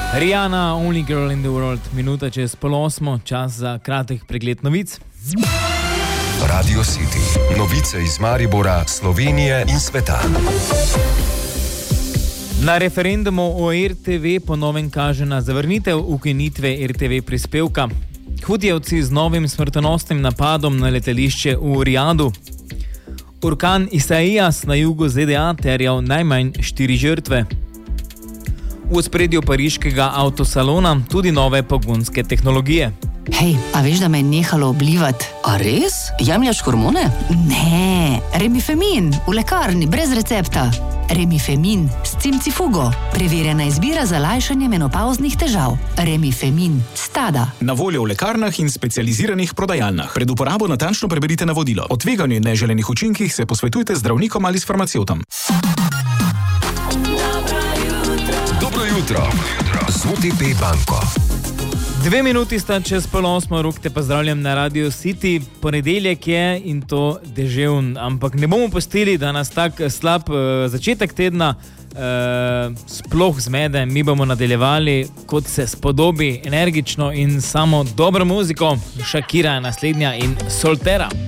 Rihanna, Only Girl in the World, minuta čez 7:30, čas za kratek pregled novic. Radio City, novice iz Maribora, Slovenije in sveta. Na referendumu o RTV ponovem kaže na zavrnitev ukinitve RTV prispevka. Hutijevci z novim smrtonosnim napadom na letališče v Rijadu. Orkan Isaias na jugu ZDA terjal najmanj 4 žrtve. V ospredju pariškega avtosalona tudi nove pogonske tehnologije. Hej, a veš, da me je nehalo oblivati? A res? Jemljaš hormone? Ne, Remifemin, v lekarni, brez recepta. Remifemin s cimcifugo, preverjena izbira za lajšanje menopavznih težav. Remifemin, Stada. Na voljo v lekarnah in specializiranih prodajalnah. Pred uporabo natančno preberite navodilo. O tveganju in neželenih učinkih se posvetujte z zdravnikom ali s farmacevtom. Dobro jutro. Z OTP banko. 2 minuti sta čez 7:30, Rok te pozdravljam na Radio City. Ponedeljek je in to deževn, ampak ne bomo pustili, da nas tak slab začetek tedna sploh zmede. Mi bomo nadaljevali, kot se spodobi, energično in samo dobro muziko. Shakira je naslednja in Soltera.